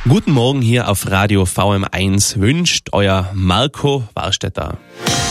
Guten Morgen hier auf Radio VM1 wünscht euer Marco Warstetter.